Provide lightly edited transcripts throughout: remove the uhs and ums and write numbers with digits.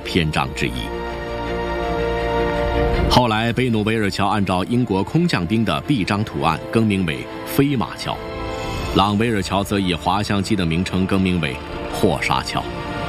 篇章之一。后来，贝努维尔桥按照英国空降兵的臂章图案更名为飞马桥，朗维尔桥则以滑翔机的名称更名为霍沙桥。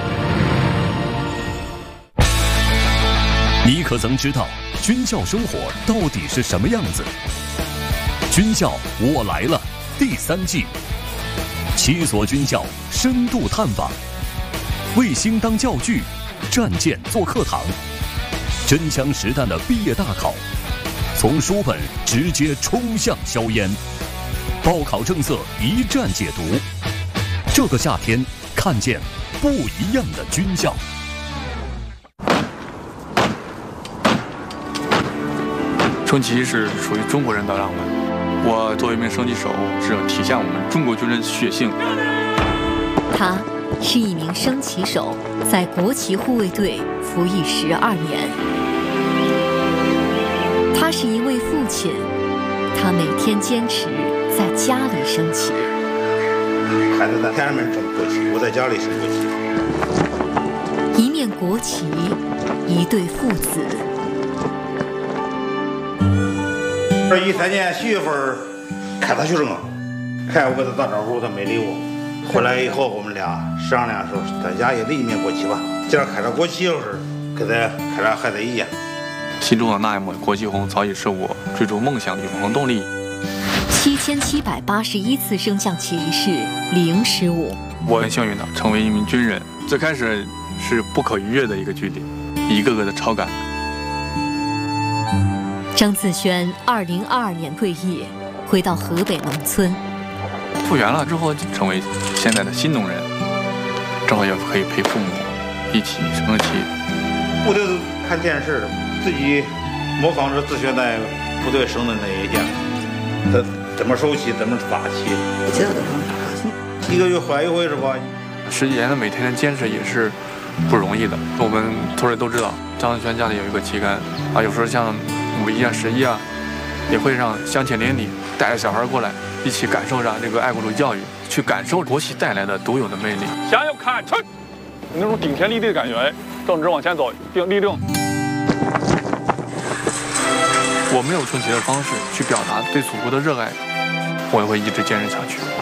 你可曾知道军校生活到底是什么样子？军校我来了第3季，7所军校深度探访，卫星当教具，战舰做课堂，真枪实弹的毕业大考，从书本直接冲向硝烟，报考政策一战解读。这个夏天，看见不一样的军校。 升旗是属于中国人的浪漫。我作为一名升旗手，是体现我们中国军人血性。 他是一名升旗手，在国旗护卫队服役12年。他是一位父亲，他每天坚持在家里升旗。 孩子在天上面升国旗，我在家里升国旗。一面国旗，一对父子。 2013年7月份开大学生，我给他打招呼，他没理我。回来以后，我们俩商量说，在家也立一面国旗吧。既然开着国旗，就是跟他开着孩子一样。 心中的那一抹国旗红，早已是我追逐梦想的永恒动力。 7781次升降旗仪式零失误。 我很幸运的成为一名军人，最开始是不可逾越的一个距离，一个个的超感。 张自轩2022年退役，回到河北农村。 复员了之后，就成为现在的新农人，正好也可以陪父母一起升旗。 部队看电视，自己模仿着自学在部队升的那一天，怎么收旗，怎么发旗， 这样的方法， 一个月换一回是吧 ？10几年的每天的坚持也是不容易的。我们同仁都知道，张自轩家里有一个旗杆啊，有时候像5一啊、11啊，也会让乡亲邻里带着小孩过来，一起感受上这个爱国主义教育，去感受国旗带来的独有的魅力。 向右看齐，那种顶天立地的感觉，正直往前走，立正。 我没有升旗的方式去表达对祖国的热爱，我也会一直坚持下去。